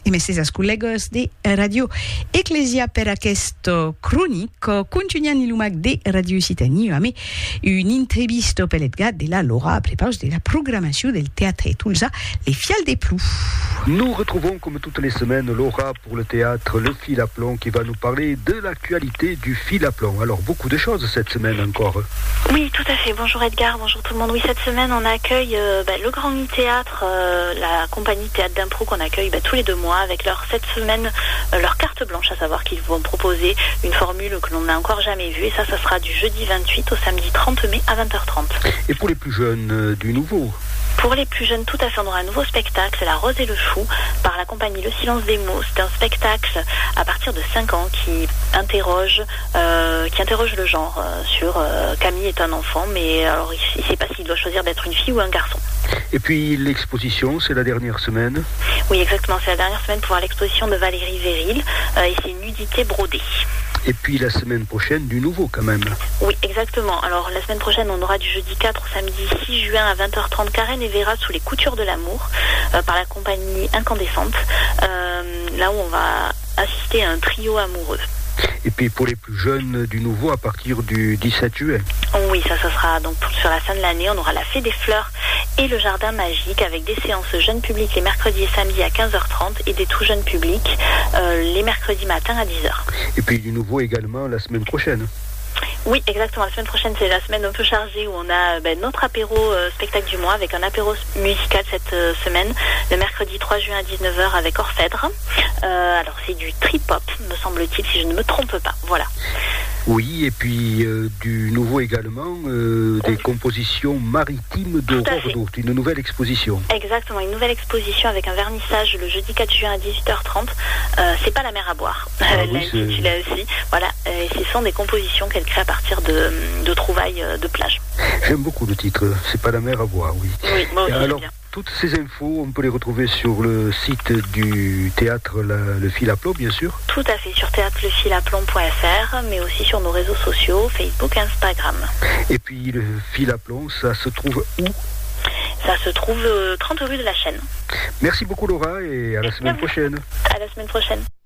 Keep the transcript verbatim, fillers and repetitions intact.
E mestesi ascollegos de Radio Ecclesia per questo cronico continuiamo l'umac de Radio Occitanie a me une intervista pelletga de la Laura à préparer de la programmation del théâtre et tout ça les fiales des plous. Nous retrouvons comme toutes les semaines Laura pour le théâtre Le Fil à Plomb qui va nous parler de l'actualité du fil à plomb. Alors beaucoup de choses cette semaine encore. Oui, tout à fait. Bonjour Edgar, bonjour tout le monde. Oui, cette semaine on accueille euh, bah, le Grand Nid Théâtre, euh, la compagnie Théâtre d'Impro qu'on accueille bah, tous les deux mois avec leur cette semaine euh, leur carte blanche, à savoir qu'ils vont proposer une formule que l'on n'a encore jamais vue et ça, ça sera du jeudi vingt-huit au samedi trente mai à vingt heures trente. Et pour les plus jeunes, euh, du nouveau? Pour les plus jeunes, tout à fait, on aura un nouveau spectacle, c'est La Rose et le Chou, par la compagnie Le Silence des mots. C'est un spectacle à partir de cinq ans qui interroge, euh, qui interroge le genre euh, sur euh, Camille est un enfant, mais alors il ne sait pas s'il doit choisir d'être une fille ou un garçon. Et puis l'exposition, c'est la dernière semaine? Oui, exactement, c'est la dernière semaine pour voir l'exposition de Valérie Véril, euh, et c'est Nudité brodée. Et puis la semaine prochaine, du nouveau quand même. Oui, exactement. Alors la semaine prochaine, on aura du jeudi quatre au samedi six juin à vingt heures trente Karen et Vera sous les coutures de l'amour euh, par la compagnie Incandescente. Euh, là où on va assister à un trio amoureux. Et puis pour les plus jeunes, du nouveau à partir du dix-sept juin. Oui, ça, ça sera donc sur la fin de l'année. On aura la Fée des Fleurs et le Jardin Magique avec des séances jeunes publics les mercredis et samedis à quinze heures trente et des tout jeunes publics euh, les mercredis matins à dix heures. Et puis du nouveau également la semaine prochaine. Oui, exactement. La semaine prochaine, c'est la semaine un peu chargée où on a ben, notre apéro euh, spectacle du mois avec un apéro musical cette euh, semaine, le mercredi trois juin à dix-neuf heures avec Orphèdre. Euh, alors, c'est du trip-hop, me semble-t-il, si je ne me trompe pas. Voilà. Oui, et puis euh, du nouveau également, euh, des compositions maritimes d'Aurore d'Ourthe, une nouvelle exposition. Exactement, une nouvelle exposition avec un vernissage le jeudi quatre juin à dix-huit heures trente. Euh, c'est pas la mer à boire, ah, euh, oui, là aussi. Voilà, euh, ce sont des compositions qu'elle crée à partir de, de trouvailles de plage. J'aime beaucoup le titre, c'est pas la mer à boire, oui. Oui, moi aussi, alors, bien. Toutes ces infos, on peut les retrouver sur le site du théâtre la, Le Fil à Plomb, bien sûr. Tout à fait, sur théâtre le fil à plomb point f r, mais aussi sur nos réseaux sociaux, Facebook, Instagram. Et puis le Fil à Plomb, ça se trouve où? Ça se trouve euh, trente rue de la Chaîne. Merci beaucoup Laura et à la semaine prochaine. À la semaine prochaine.